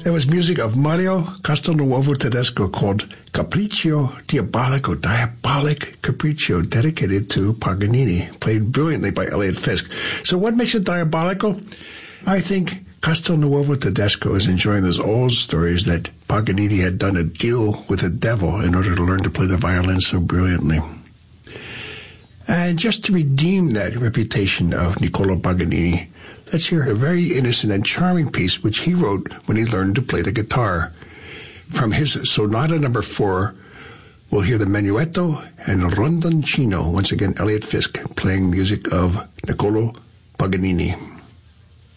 That was music of Mario Castelnuovo Tedesco called Capriccio Diabolico, Diabolic Capriccio, dedicated to Paganini, played brilliantly by Elliot Fisk. So what makes it diabolical? I think Castelnuovo Tedesco is enjoying those old stories that Paganini had done a deal with the devil in order to learn to play the violin so brilliantly. And just to redeem that reputation of Niccolò Paganini, let's hear a very innocent and charming piece which he wrote when he learned to play the guitar. From his Sonata No. 4, we'll hear the Menuetto and Rondoncino. Once again, Elliot Fisk playing music of Niccolò Paganini.